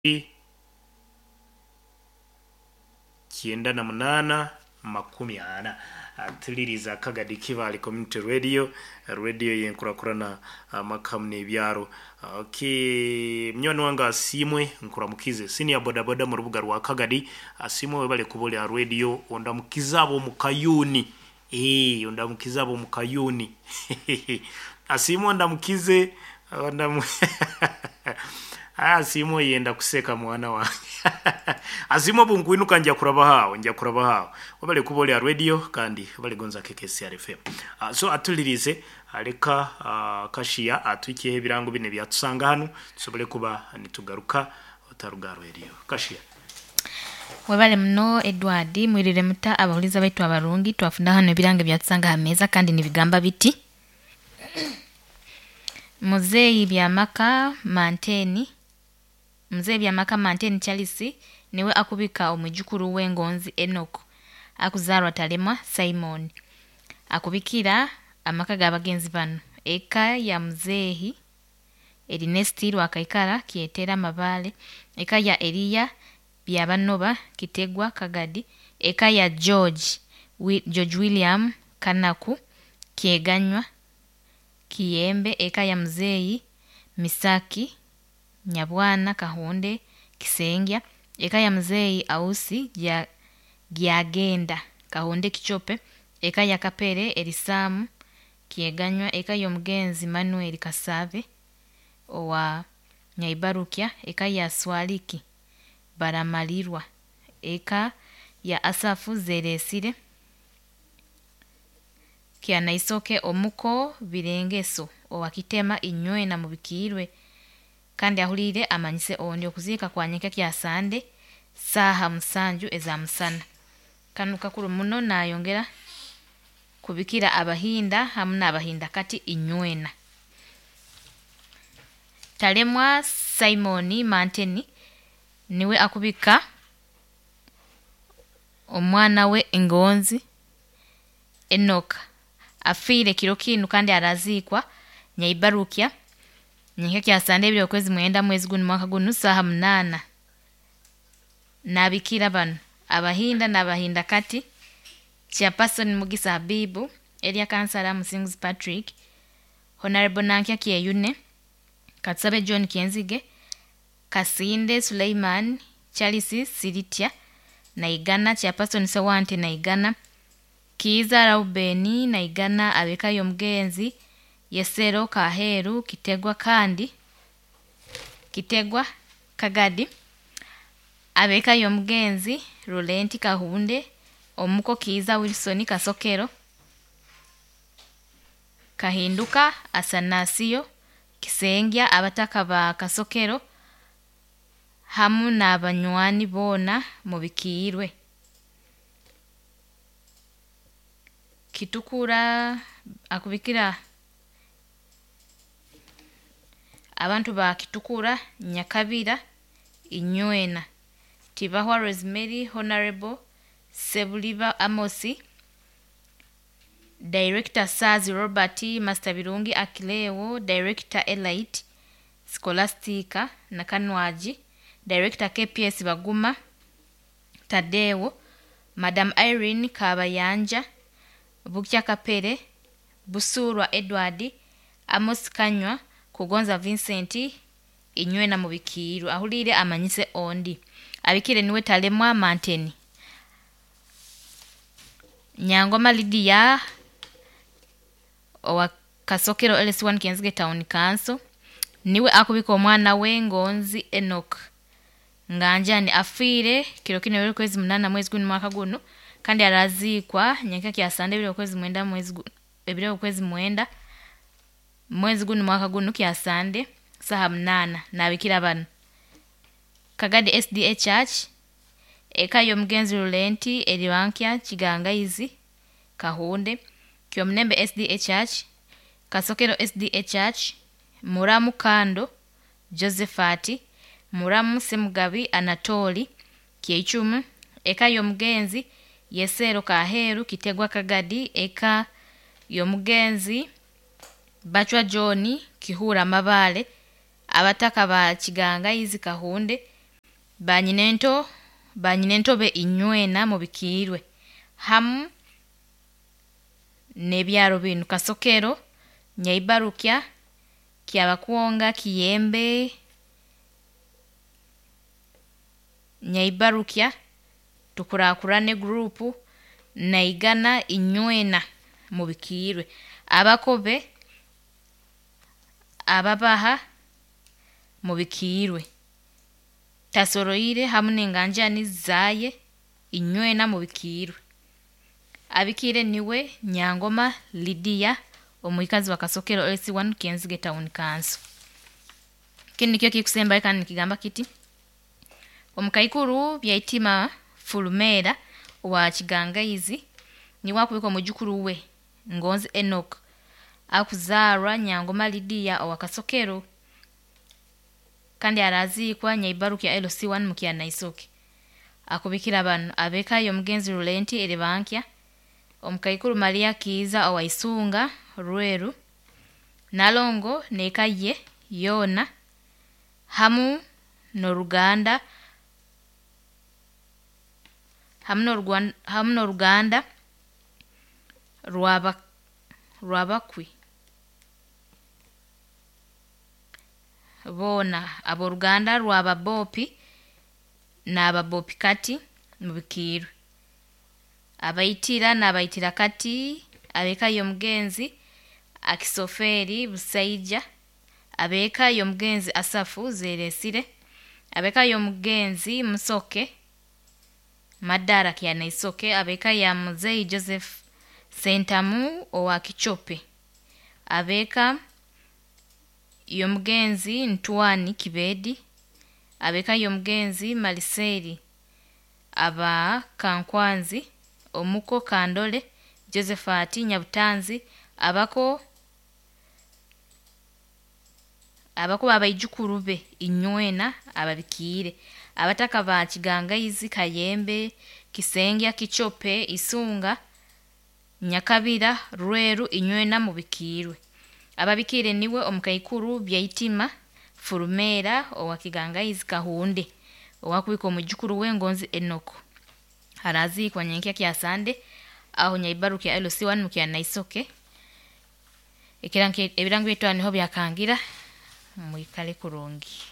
98 atiliriza Kagadi Kivali Community Radio yenkurakurana makamne ibyaro. Mnyoni wanga asimwe nkuramukize senior bodaboda mu rubuga rwa Kagadi asimwe bale kubole ya radio ondamukizabo mukayuni ondamukizabo mukayuni asimwe ondamukize asimo yenda kuseka mwana wange asimo bungwinuka njya kuraba hawo wabale kubole ya radio kandi bale gonza KKCR FM. So atulirize aleka kashiya atwikiye ibirango bine byatusanga hano tusobole kuba nitugaruka otaruga radio kashiya. Wabale mno Edward mwirire muta abahuliza baitu abarungi twafunda hano ibirango byatusanga hameza kandi nibigamba biti Muzeyi byamaka manteni Charles niwe akubika omujukuru w'engonzi Enoch akuzarwa talemwa Simon akubikira amaka gabagenzi bano eka ya muzehi Ernest Rwakaikara kietera mabale eka ya Elia byabanoba kitegwa Kagadi eka ya George William Kanaku kieganywa Kiyembe eka ya muzeyi Misaki Nyabwana Kahonde Kisengya eka ya muzeyi Ausi Gyagenda Kahonde Kichope eka ya Kapere Elisamu Kieganywa eka ya mugenzi Manuel Kasave owa Nyaibarukya eka ya Swaliki Baramalirwa eka ya Asafu Zeresire kia naisoke omuko birengeso owakitema inywe na mubikirwe kandi ahulire amanyise ondi okuzika kwa nyeka kya sande saha musanju eza musana kanuka kuru muno nayongera kubikira abahinda hamuna abahinda kati inywena talemwa Simoni Manteni niwe akubika omwana we engonzi Enoch afire kirokinu kandi arazikwa Nyaibarukya nyeka kya sande byo kwezi mwenda mwezi gunu mwaka gunu saha munana nabikira bano abahinda nabahinda kati Chairperson Mugisa Habibu Elia Kansala Musings Patrick Honorable Nankya Kiyune Katsabe John Kienzige Kasinde Suleiman Charles Siritia Naigana Chairperson Sawante Naigana Kiza Raubeni Naigana abeka yomgenzi Yesero Kaheru Kitegwa Kagadi abeka yomgenzi Rolenti Kahunde omuko Kiza Wilson Kasokero Kahinduka Asanasio Kisengya abataka ba Kasokero hamu na abanywani bona mubikirwe Kitukura akubikira abantu ba Kitukura Nyakabira inywena Tibahwa Rosemary Honorable Sebuliba Amosi Director Sazi Robert Master Birungi Akileo Director Elite Scholastica Nakanwaji Director KPS Baguma Tadeo Madam Irene Kabayanja Bukya Kapere Busurwa Edward Amos Kanywa Kugonza Vincent inywena mubikiru ahulire amanyise ondi abikire niwe talemwa Manteni Nyangoma Lydia owa Kasokero LS1 Kienzige Town Council niwe akubika omwana w'engonzi Enoch Nganjani afire kirokine kwezi munana mwezi gunu mwaka gunu kandi arazikwa nyeka kya sande biro kwezi mwenda mwezi gunu mwaka gunu kya sande saha munana nabikira bano Kagadi SDA Church eka yomgenzi Rolenti Eliwankya Kigangaizi Kahunde Kyomnembe SDA Church Kasokero SDA Church Muramu Kando Josephati Muramu Semugabi Anatoli Kiechumu eka yomgenzi Yesero Kaheru Kitegwa Kagadi eka yomgenzi Bachwa Johni Kihura Mabale abataka ba Kigangaizi Kahunde banyinento be inywena mu bikirwe hamu nebyaro binu Kasokero, Nyaibarukya, Kyabakwonga, Kiyembe, Nyaibarukya, Tukurakurane group, Naigana inywena mu bikirwe Abakobe, Ababaha mu bikirwe Tasoroire hamu n'Enganjani Zaye inywena mu bikirwe Abikire niwe Nyangoma Lydia omwikazi wa Kasokero LC1 Kenzige Town Council. Kini nikyo kikusemba eka nikigamba kiti omukaikuru byaitima Fulumera wa Kigangayizi ni wakubiko mujukuru we Ngonzi Enoch akuzarwa Nyangoma Lydia owa Kasokero kandi arazikwa Nyaibarukya LC1 mukia Naisoke akubikira bano abekayo Mugenzi Rulenti Elebankya omukaikuru Maria Kiza owa Isunga Rweru Nalongo nekaye Yona hamu n'Ruganda Rwabakwi bona abo Ruganda Rwababopi n'Ababopi kati mu bikirwe abayitira n'abayitira kati abekayo Mugenzi Akisoferi Busaija abekayo Mugenzi Asafu Zeresire abekayo Mugenzi Musoke Madara kya Naisoke abekayo Muzei Joseph Sentamu owa Kichope abeka yo Mugenzi Ntwani Kibedi abekayo Mugenzi Maliseri aba Kankwanzi Omuko Kandole Josephati Nyabutanzi abako abayijukuru be inywena ababikire abataka ba Kigangayizi Kayembe Kisengya Kichope Isunga Nyakabira Rweru inywena mu bikirwe ababikire niwe omukaikuru byaitima Fulumera owa Kigangayizi Kahunde owakubiko mujukuru we Ngonzi Enoch arazikwa nyenkya kya Sande aho Nyaibarukya LC1 mukia Naisoke ebirango byetwa niho byakangira mwikale kurungi.